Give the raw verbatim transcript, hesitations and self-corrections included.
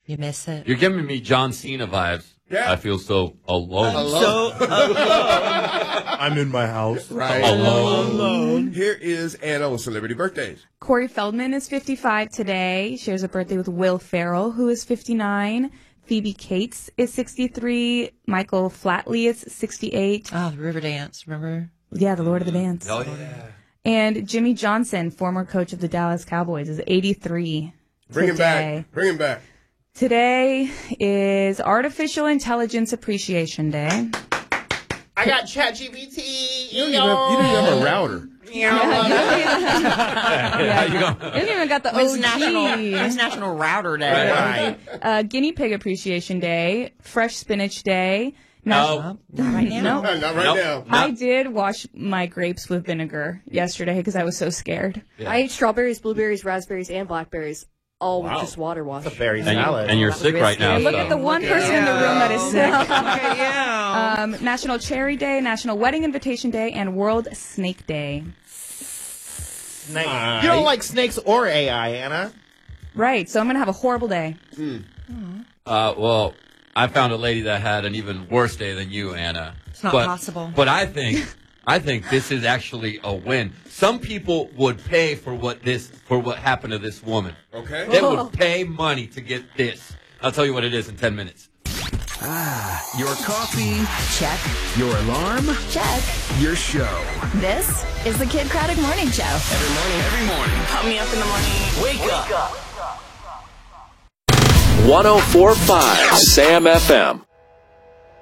You miss it. You're giving me John Cena vibes. Yeah. I feel so alone. Alone. So alone. I'm in my house. Right. Alone. Alone. Here is Anna with celebrity birthdays. Corey Feldman is fifty-five today. Shares a birthday with Will Ferrell, who is fifty-nine. Phoebe Cates is sixty-three. Michael Flatley is sixty-eight. Oh, the Riverdance, remember? Yeah, the Lord of the Dance. Oh, yeah. And Jimmy Johnson, former coach of the Dallas Cowboys, is eighty-three. Bring him today. back. Bring him back. Today is Artificial Intelligence Appreciation Day. I got ChatGPT. You don't even have, you don't even have a router. Yeah, you don't even got the When's O G. National, when's National Router Day? Right. Uh, Guinea Pig Appreciation Day, Fresh Spinach Day. No. Not right now. No. Not right Nope. now. I did wash my grapes with vinegar yesterday because I was so scared. Yeah. I ate strawberries, blueberries, raspberries, and blackberries, all Wow. with just water wash. It's a berry And, you, salad. and you're sick right now. And look so. at the one person in the room that is sick. Okay, yeah. Um, National Cherry Day, National Wedding Invitation Day, and World Snake Day. Snake. You don't like snakes or A I, Anna. Right, so I'm going to have a horrible day. Uh, well, I found a lady that had an even worse day than you, Anna. It's not but, possible. But I think, I think this is actually a win. Some people would pay for what this, for what happened to this woman. Okay. They would pay money to get this. I'll tell you what it is in ten minutes. Ah, your coffee, Check. your alarm, Check. your show. This is the Kid Craddock Morning Show. Every morning, every morning. Pump me up in the morning. Wake up. one oh four point five Sam F M.